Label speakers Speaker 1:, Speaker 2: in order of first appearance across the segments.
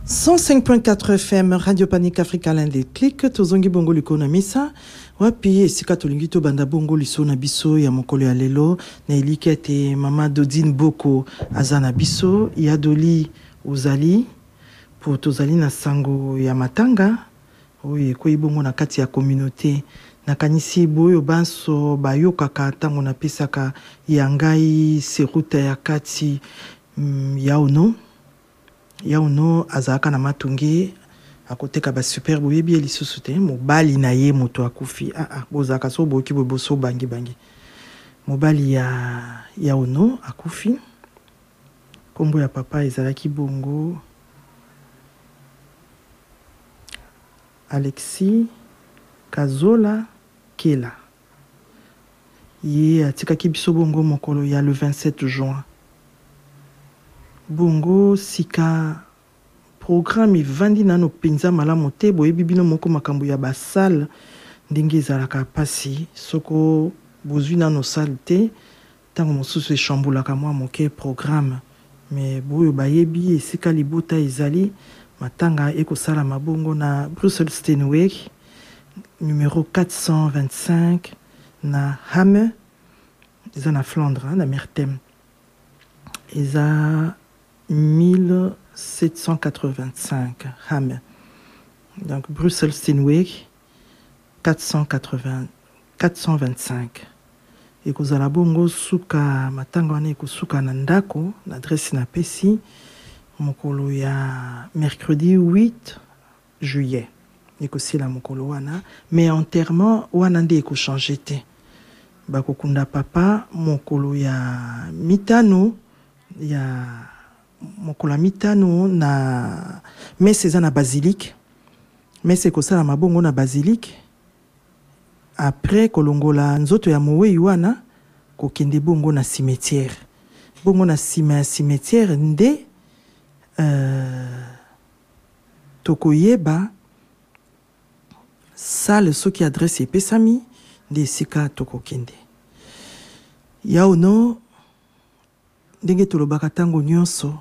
Speaker 1: 105.4 FM Radio Panique Africa l'Inde clic tozongi bongo l'economisa wapi esika tolingi to banda bongo liso na biso ya mokolo ya lelo na eliki ete mama Dodine Boko azana biso ya doli uzali po tozali na sango ya matanga oye ko ibongo na kati ya communauté na kanisi boyo banso bayokaka tango na pesaka ya ngai seruta ya kati ya ono azaka na matungi akoteka ba super boyebi elisusu te mobali na ye moto akufi bozaka so boki boso bangi mobali ya ono akufi kombo ya papa ezalaki bongo Alexis Kazola Kela ye atikaki biso bongo mokolo ya le 27 juin bongo sika programme vandi nano penza malamu te boyebi bino moko makambo ya basal ndenge ezalaka pasi soko bozwi nano sale te tango mosusu eshambulaka mwa moke programme mais boyo bayebi esika libota ezali matanga ekosala mabongo na Brussels Steenweg numéro 425 na Hame eza na Flandre na Mertem eza 1785 Hame. Donc Bruxelles Steenweg 425. Et kozala bongo suka matanga wana ekosuka na ndako na adresse na pesi mokolo ya mercredi 8 juillet. Ekosila mokolo wana mais enterrement wana nde ekochange te. Bakokunda papa mokolo ya mitano ya mokola mitano na messe eza na basilique messe ekosala mabongo na basilique après kolongola nzoto ya moweyi wana kokende bongo na cimetière bongo na sima ya cimetière nde tokoyeba sale soki adresse epesami nde esika tokokende ya ono ndenge tolobaka tango nyonso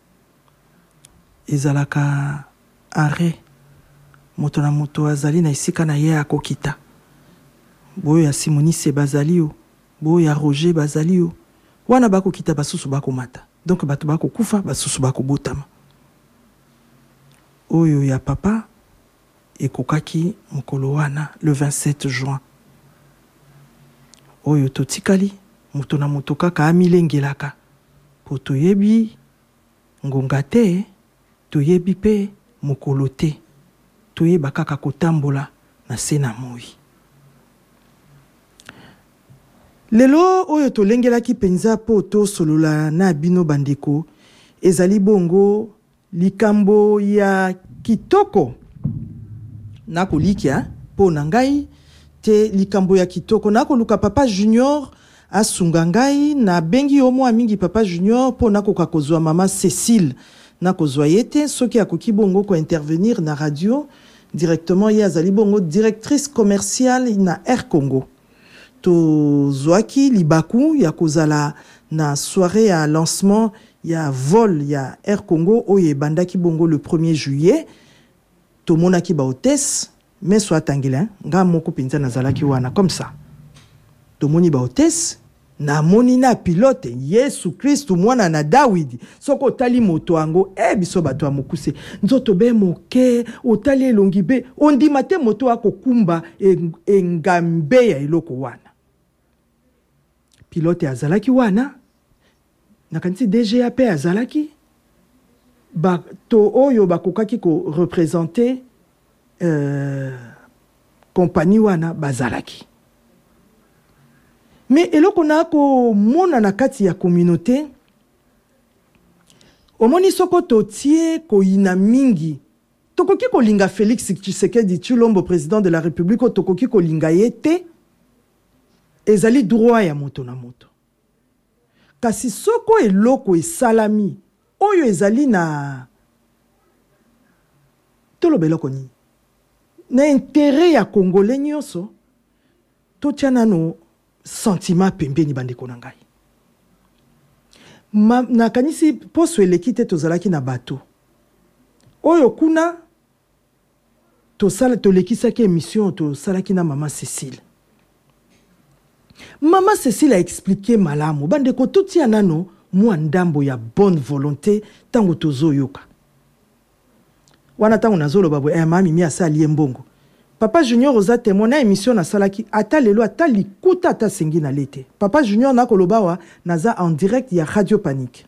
Speaker 1: ezalaka arrêt moto na moto azali na esika na ye akokita boyo ya Simonise bazali yo boyo ya Roger bazali yo wana bakokita basusu bakomata donc bato bakokufa basusu bakobotama oyo ya papa ekokaki mokolo wana le 27 juin oyo totikali moto na moto kaka amilengelaka po toyebi ngonga te toyebi pe mokolo te toyeba kaka kotambola na se na moi lelo oyo tolengelaki penza po tosolola na bino bandeko ezali bongo likambo ya kitoko nakolikia po na ngai te likambo ya kitoko nakoluka papa junior asunga ngai na bengi omo mingi papa junior po nakoka kozwa mama Cécile nakozwa yete soki akoki bongo ko intervenir na radio directement ye azali bongo directrice commerciale na Air Congo to zwaki libaku ya kozala na soirée à lancement ya vol ya Air Congo oye bandaki bongo le 1er juillet to monaki ba hôtesse mais soit tangila nga moko penza nazalaki wana comme ça to moni ba hôtesse na moni na pilote Yesu Kristu mwana na Dawidi soko tali moto ango biso bato amokuse nzoto be moke otali elongi be ondima te moto akokumba engambe ya eloko wana pilote azalaki wana nakanisi DGAP azalaki bato oyo bakokaki ko représenter compagnie wana bazalaki mais eloko na ko mona na kati ya communauté omoni soko totie ko ina mingi tokoki ko linga Félix Tshisekedi Tshilombo président de la République tokoki ko linga yete ezali droit ya moto na moto kasi soko eloko esalami oyo ezali na tolobeloko ni na intérêt ya congolais nyonso totia nano sentiment pembeni bandeko na ngai nakanisi poso eleki te tozalaki na bato oyo kuna tolekisaki émission tosalaki na Maman Cécile. Maman Cécile a expliqué malamu bandeko tuti anano mwa ndambo ya bonne volonté tango tozo yoka. Wana tango nazolo babo mami mi asali mbongo. Papa Junior oza témoin na émission na salaki ata lelo ata likuta ata sengi na lete. Papa Junior na kolobawa naza en direct ya Radio Panique.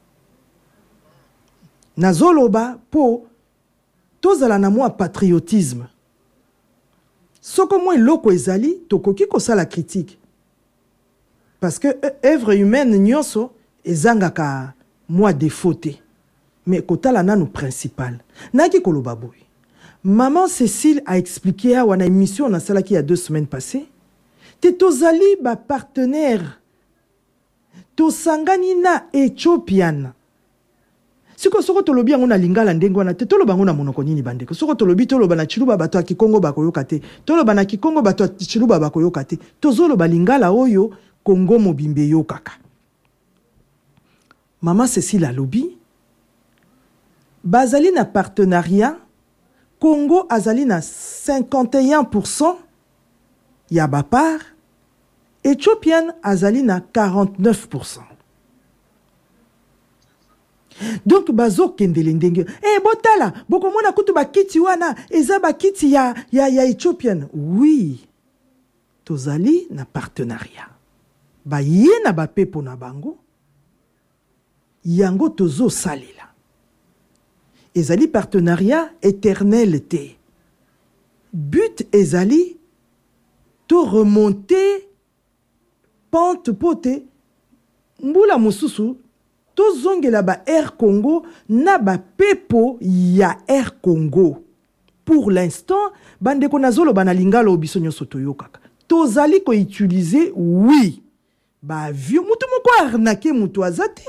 Speaker 1: Nazoloba po tozala na mwa patriotisme. Soko mwa loko ezali tokoki kosala critique. Parce que œuvre humaine nyonso ezangaka mwa défaut. Mais kotala nanu principal. Naki koloba boy. Maman Cécile a expliqué à wana émission na salaki il y a 2 semaines passées. Te tozali ba partenaire. To sangani na Ethiopian. Siko soko tolobi yango na lingala ndenge wana te toloba ngo na monoko nini bandeko. Soko tolobi toloba na Chiluba bato ya Kikongo bakoyoka te. Toloba na Kikongo bato ya Chiluba bakoyoka te. Tozoloba lingala oyo Congo mobimbe yo kaka. Maman Cécile alobi bazali na partenariat Congo azali na 51% ya ba part, Ethiopian azali na 49%. Donc bazo kendele ndenge botala boko mona kutu bakiti wana eza bakiti ya Ethiopian. Oui, tozali na partenariat. Ba ye na ba pepo na bango yango tozo salela. Ezali partenariat éternel te. But ezali to remonter pente pote mbula mususu to zongela ba Air Congo na ba pepo ya Air Congo. Pour l'instant, bandeko nazolo banalingala obiso nyonso toyokaka. Tozali ko utiliser oui. Ba avion mutu moko arnaquer mutu azati.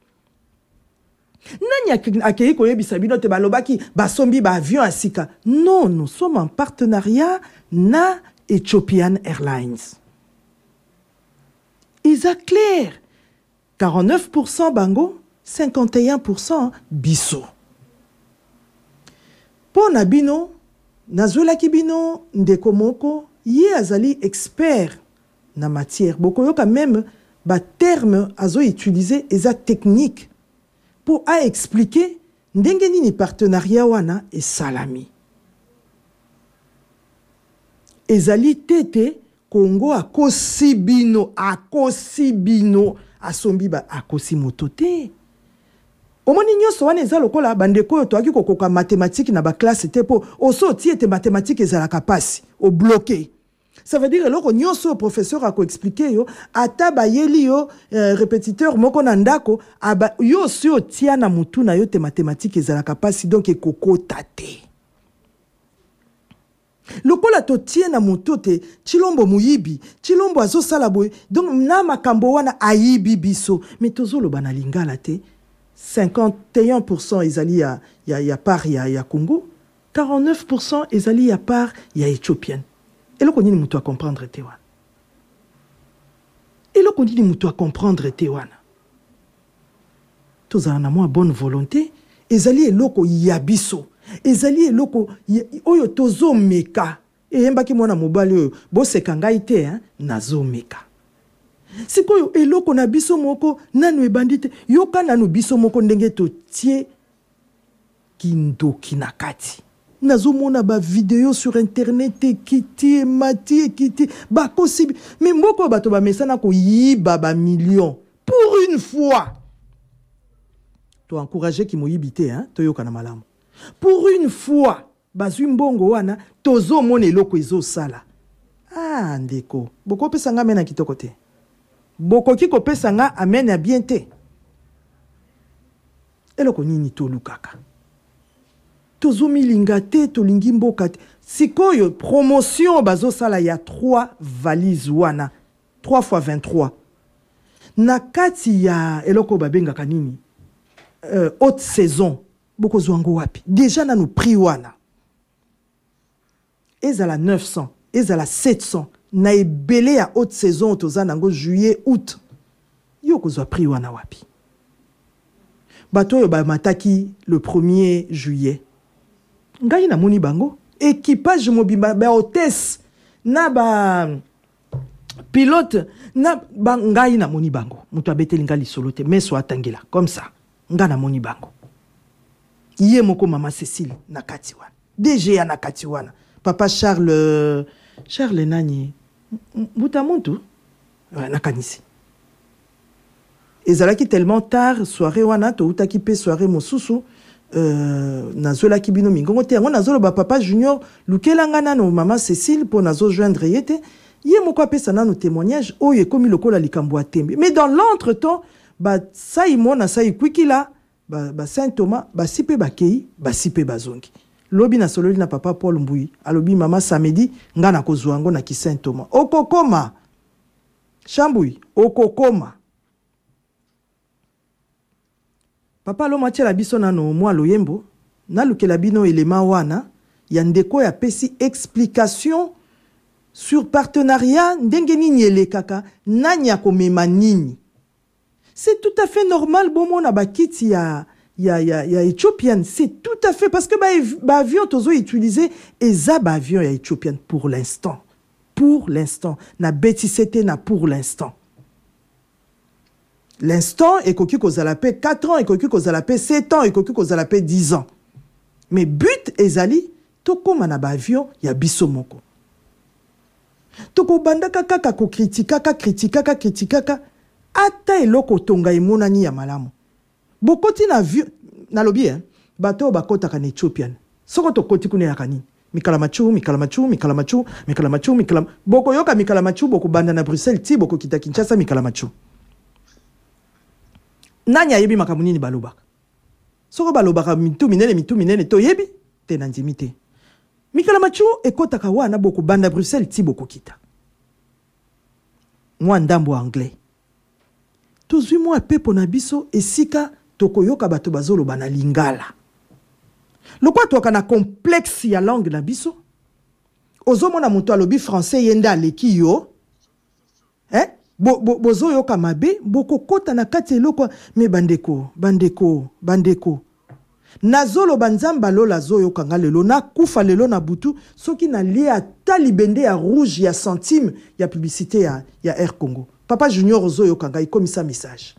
Speaker 1: Nani akei koyebisa bino te balobaki basombi ba avion asika. Non, nous sommes en partenariat na Ethiopian Airlines. Isa clair. 49% bango, 51% biso. Pona bino, nazolaki bino ndeko moko, ye azali expert na matière. Boko yoka même ba terme azo utiliser eza technique pour a expliquer ndenge nini partenariat wana et salami. Ezali tete Congo akosi bino asombi ba akosi motote. Omoni nyoso wana eza lokola bandeko yo toaki kokoka mathématique na ba classe te po oso ti ete mathématique ezala kapasi o bloqué. Ça veut dire loko nyoso professeur ako expliquer yo ata ba yeli yo répétiteur moko na ndako aba yo sio tia na mutu na yo te mathématique ezala kapasi donc ekoko tate. Lokola to tie na moto te chilombo muyibi chilombo azo sala boy donc na makambo wana ayibi biso mais tozolo bana lingala te 51% ezali ya part ya Congo 49% ezali ya part ya Ethiopienne. Et le konini mutu a comprendre te wana. Et le konini mutu a comprendre te wana. Tozala na mwa bonne volonté ezali eloko ya biso. Ezali eloko oyo tozo meka eyembaki mwana mobali oyo boseka ngai te nazo meka sikoyo eloko na biso moko nanu ebandite yoka nanu biso moko ndenge totie kindoki na kati nazo mona ba vidéo sur internet kiti mati kiti ba kosibi mais moko bato ba mesana ko yiba ba millions pour une fois to encourager ki moyibite to yoka na malamu. Pour une fois, bazui mbongo wana tozo mona eloko ezo sala. Ah ndeko, boko pesa nga mena kitoko te. Boko kiko pesa nga amena bien te. Eloko nini to lukaka. Tozo milinga te to lingi mboka te. Sikoyo promotion bazo sala ya 3 valises wana. 3 fois 23. Na kati ya eloko babenga kanini. Haute saison. Boko zwango wapi. Déjà na nous prix wana. Ezala 900, ezala 700. Na ebele ya haute saison toza nango juillet, août. Yo kozwa prix wana wapi. Bato yo ba mataki le 1er juillet. ngai na moni bango équipage mobimba ba hôtesse na ba pilote na ba ngai na moni bango mutu abeteli ngali solo te mais so atangela comme ça nga na moni bango ye moko mama Cécile na kati wana DG ya na kati wana papa Charles nani buta muntu na kanisi ezalaki tellement tard soirée wana to utaki pe soirée mosusu nazola kibino mingongo te yango nazolo ba papa Junior lukelanga nano mama Cécile pour nazo joindre yete ye moko apesa nano témoignage oyo ekomi lokola likambo atembe mais dans l'entretemps ba saimona saikwikila ba Saint Thomas ba sipe bakei ba sipe bazongi lobi na sololi na papa Paul Mbui alobi mama samedi nga na kozwa ngo na ki Saint Thomas okokoma Chambui okokoma papa lo matiela biso nano mwa loyembo na lukela bino elema wana ya ndeko ya pesi explication sur partenariat ndenge nini elekaka nanya komema nini. C'est tout à fait normal bomo na bakiti ya Ethiopian, c'est tout à fait parce que ba avion tozo utiliser eza ba avion ya Ethiopian pour l'instant. Pour l'instant na betisete na pour l'instant. L'instant est koki kozala pe 4 ans et koki kozala pe 7 ans et koki kozala pe 10 ans. Mais but ezali tokoma na ba avion ya biso moko. Toko bandaka kaka ko kritikaka ata eloko tonga emonani ya malamu. Bokoti na avion na lobi bato bakota kan Ethiopian. Soko to koti kuna yakani. Mikalamachu boko yoka Mikalamachu boko banda na Bruxelles ti boko kita Kinshasa Mikalamachu. Nanya yebi makamunini balobaka. Soko balobaka mitu minene to yebi te nanzimite. Mikalamachu ekotaka wana boko banda Bruxelles ti boko kita. Moi ndambo anglais. Tozwi moi pepo na biso esika tokoyoka bato bazolo bana lingala. Lokwa toka na complexe ya langue na biso. Ozomona mutu alobi français yenda leki yo. Bozo yoka mabe boko kota na kati eloko me bandeko. Nazolo banzamba lola zo yoka ngalelo na kufa lelo na butu soki na lia talibende ya rouge ya centime ya publicité ya Air Congo. Papa Junior zo yoka ngai comme ça message.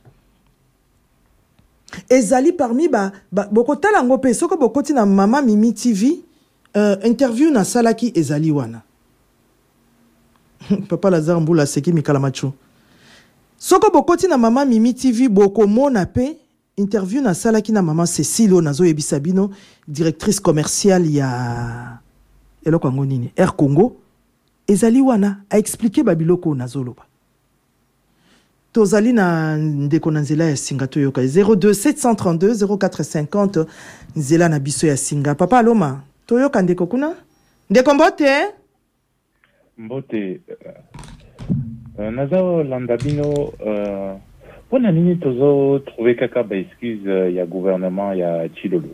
Speaker 1: Ezali parmi boko tala ngope soko bokoti na Mama Mimi TV interview na salaki ezali wana. Papa Lazare Mbula seki Mikalamachu. Soko bokoti na Mama Mimi TV boko mona pe interview na salaki na Mama Cécile nazo yebisabino directrice commerciale ya eloko ngo nini Air Congo ezali wana a expliquer babiloko nazoloba. Tozali na ndeko na nzela ya singa to yoka 02 732 0450 nzela na biso ya singa. Papa Aloma to yoka ndeko kuna ndeko
Speaker 2: mbote nazo landabino pona nini tozo trouver kaka ba excuse ya gouvernement ya Chilolo.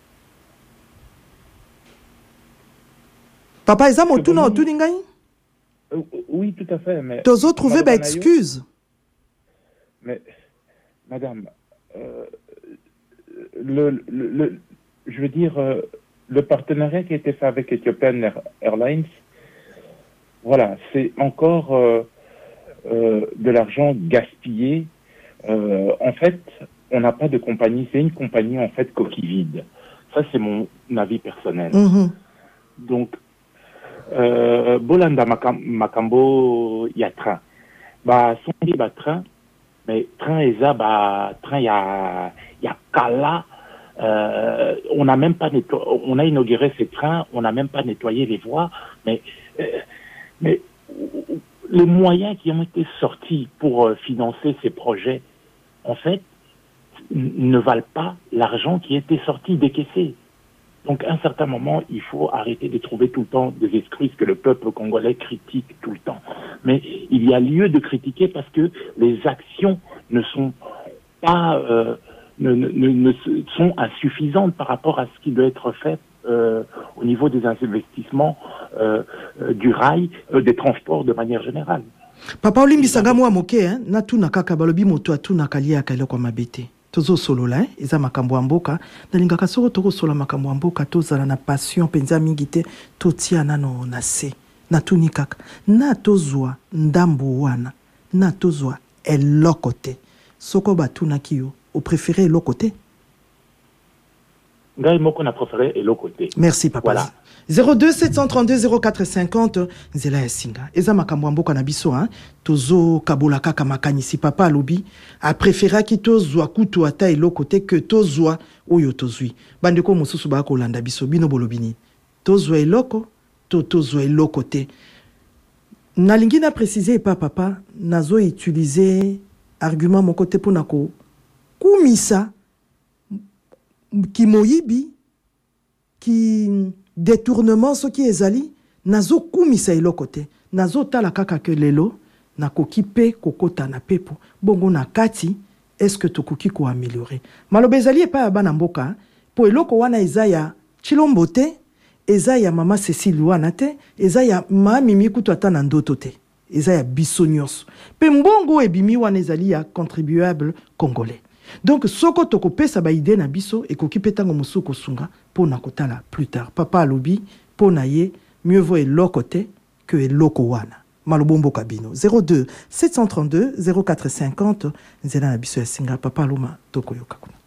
Speaker 1: Papa eza motuna otuni ngai?
Speaker 2: Oui, tout à fait, mais
Speaker 1: tozo trouver ba excuse.
Speaker 2: Mais madame je veux dire le partenariat qui a été fait avec Ethiopian Airlines, voilà, c'est encore de l'argent gaspillé. En fait, on n'a pas de compagnie, c'est une compagnie en fait coquille vide. Ça, c'est mon avis personnel. Donc, Bolanda Makambo, il y a train. Bah, son train, mais train eza, bah, train, il y a Kala. On n'a même pas on a inauguré ces trains, on n'a même pas nettoyé les voies, mais les moyens qui ont été sortis pour financer ces projets, en fait, ne valent pas l'argent qui a été sorti, décaissé. Donc, à un certain moment, il faut arrêter de trouver tout le temps des excuses que le peuple congolais critique tout le temps. Mais il y a lieu de critiquer parce que les actions ne sont pas, ne sont insuffisantes par rapport à ce qui doit être fait au niveau des investissements du rail, des transports de manière générale.
Speaker 1: Papa Olimbi Sanga mwa moke na tuna kaka balobi moto atuna kalia kale kwa mabete. tozo solola eza makambo ya mboka nalingaka soko tokosola makambo ya mboka tozala na passion mpenza mingi te totia nano na se natuni kaka na tozwa ndambo wana na tozwa eloko te soko batunaki yo opréféré eloko te
Speaker 2: ngai moko na préféré eloko te.
Speaker 1: Merci papa.
Speaker 2: Voilà.
Speaker 1: 02 732 04 50 nzela ya singa eza makambo ya mboka na biso hein tozo kabola kaka makanisi papa alobi a préféraki tozwa kutu ata eloko te que tozwa oyo tozwi bandeko mosusu ba kolanda biso bino bolobini tozwa eloko tozwa eloko te nalingi na préciser pa papa nazo utiliser argument moko te pona ko kumisa ki moyibi ki détournement soki ezali nazo kumisa eloko te nazo tala kaka ke lelo na koki pe kokota na pepo bongo na kati est-ce que tokoki ko améliorer maloba ezali epa ya bana mboka po eloko wana eza ya Chilombo te eza ya mama Cécile wana te eza ya mami kutu ata na ndoto te eza ya biso nyonso pe mbongo ebimi wana ezali ya contribuable congolais. Donc soko tokopesa ba idée na biso ekoki pe tango mosuku kosunga po na kotala plus tard papa alobi po na ye mieux vaut eloko te que eloko wana malobombo kabino 02 732 04 50 nzela na biso ya singa papa aloma tokoyoka kuna